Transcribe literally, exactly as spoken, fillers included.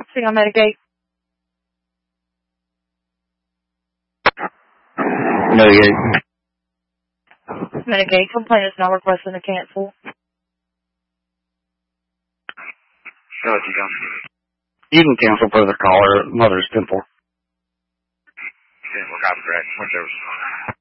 See on Medigate. Medigate. Medigate. Complaint is now requesting to cancel. Go ahead, you go. You can cancel for the caller, Mother's Temple. Okay, we'll copy, Greg. What's yours?